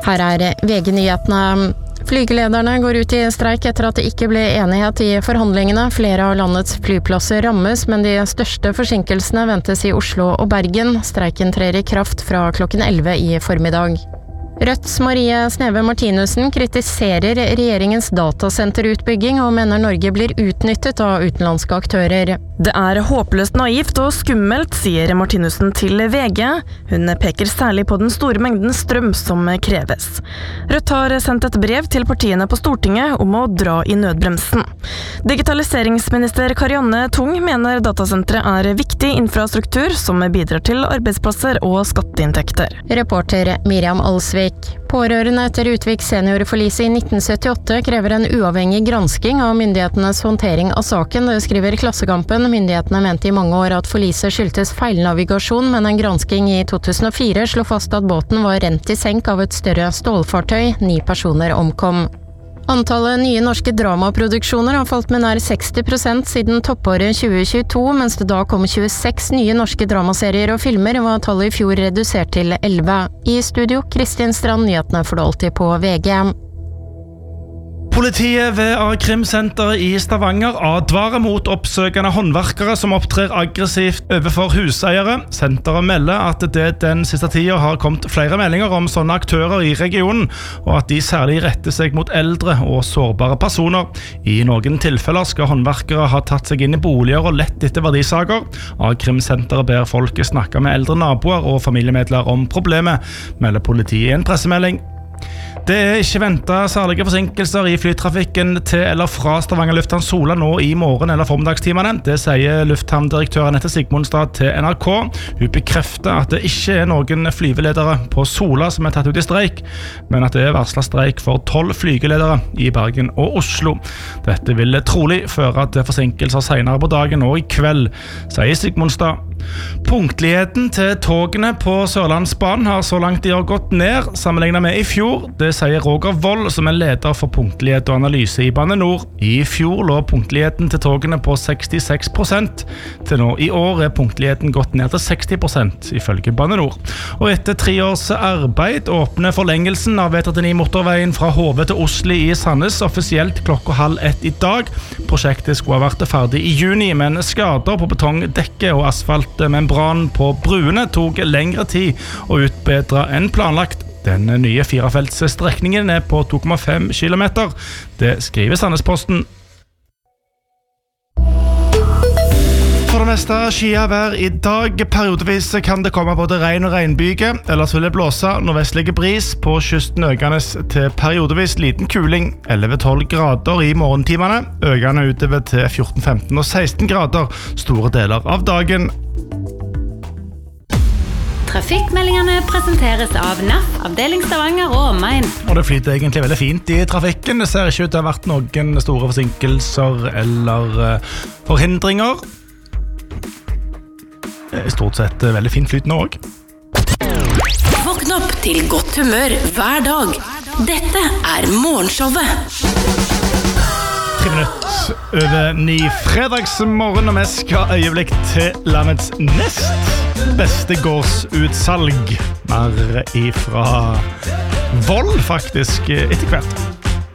Her VG-nyhetene. Flygelederne går ut i streik etter at det ikke ble enighet i forhandlingene. Flere av landets flyplasser rammes, men de største forsinkelsene ventes i Oslo og Bergen. Streiken trer i kraft fra klokken 11 i formiddag. Rødts Marie Sneve Martinussen kritiserer regjeringens datasenterutbygging og mener Norge blir utnyttet av utenlandske aktører. Det håpløst naivt og skummelt, sier Martinussen til VG. Hun peker særlig på den store mengden strøm som kreves. Rødt har sendt et brev til partiene på Stortinget om å dra i nødbremsen. Digitaliseringsminister Karianne Tung mener datasenteret viktig infrastruktur som bidrar til arbeidsplasser og skatteinntekter. Reporter Miriam Alsvik. Pårørende etter Utvik seniorforlise i 1978 krever en uavhengig gransking av myndighetenes håndtering av saken, det skriver Klassekampen. Myndighetene mente i mange år at forliset skyldtes feilnavigasjon, men en gransking i 2004 slo fast at båten var rent i senk av et større stålfartøy. 9 personer omkom. Antallet nye norske dramaproduksjoner har falt med nær 60% siden toppåret 2022, mens det da kom 26 nye norske dramaserier og filmer, var tallet i fjor redusert til 11. I studio, Kristin Strand, nyhetene får du alltid på VG. Politiet ved A-krimsenteret i Stavanger advarer mot oppsøkende håndverkere som opptrer aggressivt overfor huseiere. Senteret melder at det den siste tiden har kommet flere meldinger om sånne aktører i regionen, og at de særlig retter seg mot eldre og sårbare personer. I noen tilfeller skal håndverkere ha tatt seg inn i boliger og lett etter verdisaker. A-krimsenteret ber folket snakke med eldre naboer og familiemedlemmer om problemet, melder politiet i en pressemelding. Det ikke ventet særlige forsinkelser i flytrafikken til eller fra Stavanger lufthavn Sola nå i morgen eller formiddagstimene. Det sier lufthavndirektør Anette Sigmundstad til NRK. Hun bekrefter at det ikke noen flyveledere på Sola som tatt ut i streik, men at det varslet streik for 12 flygeledere i Bergen og Oslo. Dette vil trolig føre til forsinkelser senere på dagen og i kveld, sier Sigmundstad. Punktligheten til togene på Sørlandsbanen har så langt de har gått ned sammenlignet med i fjor. Det sier Roger Wold, som leder for punktlighet og analyse i Bane Nor. I fjor lå punktligheten til togene på 66%. Til nå i år punktligheten gått ned til 60%, ifølge Bane Nor. Og etter 3 års arbeid åpner forlengelsen av E39 motorveien fra Hove til Osli i Sandnes offisielt 12:30 i dag. Prosjektet skulle ha vært ferdig i juni, men skader på betongdekket og asfaltmembran på bruene tok lengre tid å utbedre enn planlagt. Den nye 4-feltsstrekningen på 2,5 kilometer. Det skriver Sandnesposten. For det meste skyet i dag. Periodevis kan det komme både regn og regnbyge, ellers vil det blåse nordvestlig bris på kysten, økende til periodevis liten kuling, 11-12 grader i morgentimene, økende utover til 14-15 og 16 grader store deler av dagen. Trafikkmeldingene presenteres av NAF, avdeling Stavanger og omegn. Og det flyter egentlig veldig fint i trafikken. Det ser ikke ut til å ha vært noen store forsinkelser eller forhindringer. Det stort sett veldig fint flyt nå også. Våkn opp til godt humør hver dag. Dette Morgenshowet. 3 minutter over 9 fredagsmorgen, og vi skal øyeblikk til landets nest beste gårdsutsalg. Mer ifra Vold faktisk etter hvert.